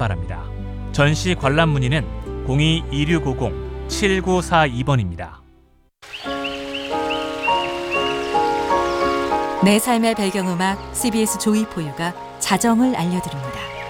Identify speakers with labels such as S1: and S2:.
S1: 바랍니다. 전시 관람 문의는 02-2650-7942번입니다.
S2: 내 삶의 배경음악 CBS 조이포유가 자정을 알려드립니다.